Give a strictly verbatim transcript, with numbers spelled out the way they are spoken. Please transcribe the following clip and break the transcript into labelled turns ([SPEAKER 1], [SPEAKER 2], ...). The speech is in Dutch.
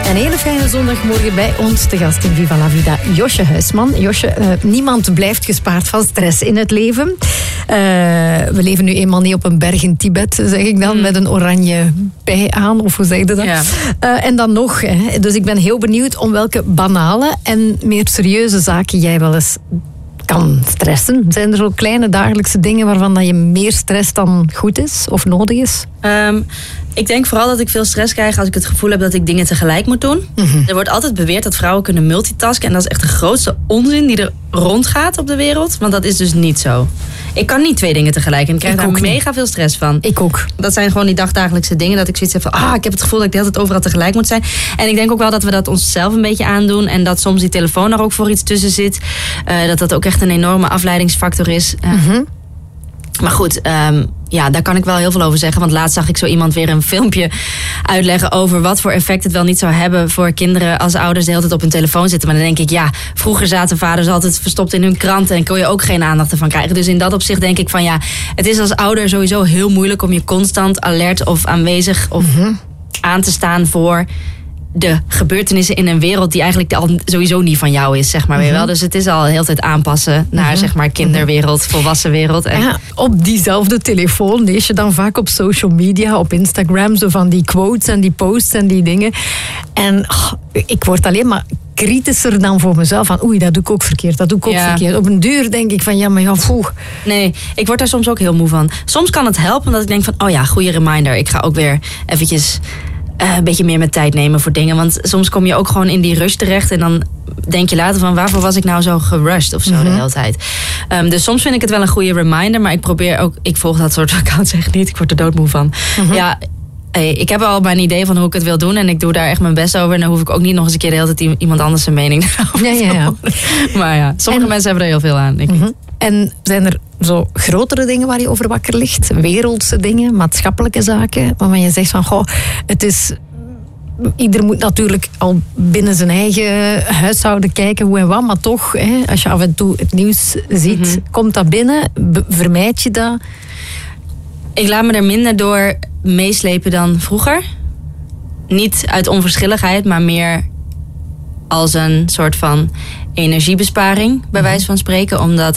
[SPEAKER 1] Een hele fijne zondagmorgen bij ons. Te gast in Viva la Vida, Josje Huisman. Josje, uh, niemand blijft gespaard van stress in het leven. Uh, we leven nu eenmaal niet op een berg in Tibet, zeg ik dan, mm. met een oranje pij aan, of hoe zeg je dat?
[SPEAKER 2] Ja.
[SPEAKER 1] Uh, en dan nog, hè. Dus ik ben heel benieuwd om welke banale en meer serieuze zaken jij wel eens kan stressen. Zijn er zo kleine dagelijkse dingen waarvan dat je meer stress dan goed is of nodig is?
[SPEAKER 2] Um, ik denk vooral dat ik veel stress krijg als ik het gevoel heb dat ik dingen tegelijk moet doen. Mm-hmm. Er wordt altijd beweerd dat vrouwen kunnen multitasken. En dat is echt de grootste onzin die er rondgaat op de wereld. Want dat is dus niet zo. Ik kan niet twee dingen tegelijk. En ik krijg ik daar mega niet. veel stress van.
[SPEAKER 1] Ik ook. Dat
[SPEAKER 2] zijn gewoon die dagdagelijkse dingen. Dat ik zoiets heb van, ah, ik heb het gevoel dat ik de hele tijd overal tegelijk moet zijn. En ik denk ook wel dat we dat onszelf een beetje aandoen. En dat soms die telefoon er ook voor iets tussen zit. Uh, dat dat ook echt een enorme afleidingsfactor is. Uh, mm-hmm. Maar goed, um, ja, daar kan ik wel heel veel over zeggen. Want laatst zag ik zo iemand weer een filmpje uitleggen over wat voor effect het wel niet zou hebben voor kinderen als ouders de hele tijd op hun telefoon zitten. Maar dan denk ik, ja, vroeger zaten vaders altijd verstopt in hun kranten en kon je ook geen aandacht ervan krijgen. Dus in dat opzicht denk ik van ja, het is als ouder sowieso heel moeilijk om je constant alert of aanwezig of mm-hmm. aan te staan voor de gebeurtenissen in een wereld die eigenlijk al sowieso niet van jou is, zeg maar. Mm-hmm. Weet je wel? Dus het is al de hele tijd aanpassen naar, mm-hmm. zeg maar, kinderwereld, volwassen wereld. En
[SPEAKER 1] ja, op diezelfde telefoon lees je dan vaak op social media, op Instagram, zo van die quotes en die posts en die dingen. En oh, ik word alleen maar kritischer dan voor mezelf. Van oei, dat doe ik ook verkeerd, dat doe ik ook ja. verkeerd. Op een duur denk ik van ja, maar ja, poeh.
[SPEAKER 2] Nee, ik word daar soms ook heel moe van. Soms kan het helpen dat ik denk van oh ja, goede reminder. Ik ga ook weer eventjes Uh, een beetje meer met tijd nemen voor dingen. Want soms kom je ook gewoon in die rush terecht. En dan denk je later van waarvoor was ik nou zo gerushed of zo mm-hmm. de hele tijd. Um, dus soms vind ik het wel een goede reminder. Maar ik probeer ook, ik volg dat soort accounts echt niet. Ik word er doodmoe van. Mm-hmm. Ja, hey, ik heb al mijn idee van hoe ik het wil doen. En ik doe daar echt mijn best over. En dan hoef ik ook niet nog eens een keer de hele tijd iemand anders zijn mening over
[SPEAKER 1] ja, ja, ja.
[SPEAKER 2] Maar ja, sommige en, mensen hebben er heel veel aan. Ik
[SPEAKER 1] mm-hmm. En zijn er zo grotere dingen waar je over wakker ligt? Wereldse dingen, maatschappelijke zaken, waarvan je zegt van, goh, het is ieder moet natuurlijk al binnen zijn eigen huishouden kijken hoe en wat, maar toch, hè, als je af en toe het nieuws ziet, mm-hmm. komt dat binnen? Be- vermijd je dat?
[SPEAKER 2] Ik laat me er minder door meeslepen dan vroeger. Niet uit onverschilligheid, maar meer als een soort van energiebesparing, bij wijze van spreken. Omdat